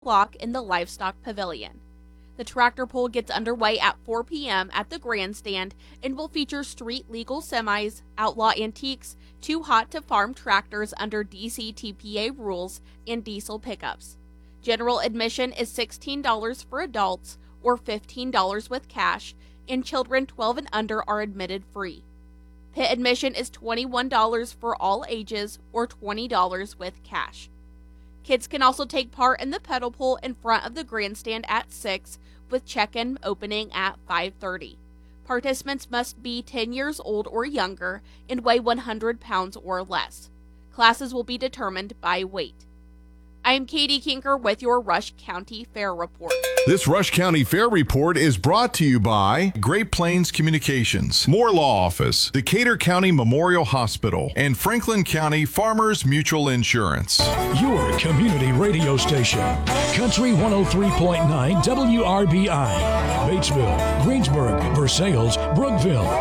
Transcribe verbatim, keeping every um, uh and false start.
block in the Livestock Pavilion. The tractor pull gets underway at four p.m. at the grandstand and will feature street-legal semis, outlaw antiques, too hot to farm tractors under D C T P A rules, and diesel pickups. General admission is sixteen dollars for adults or fifteen dollars with cash, and children twelve and under are admitted free. Pit admission is twenty-one dollars for all ages or twenty dollars with cash. Kids can also take part in the pedal pull in front of the grandstand at six, with check-in opening at five thirty. Participants must be ten years old or younger and weigh one hundred pounds or less. Classes will be determined by weight. I am Katie Kinker with your Rush County Fair Report. This Rush County Fair Report is brought to you by Great Plains Communications, Moore Law Office, Decatur County Memorial Hospital, and Franklin County Farmers Mutual Insurance. Your community radio station, Country one oh three point nine W R B I, Batesville, Greensburg, Versailles, Brookville.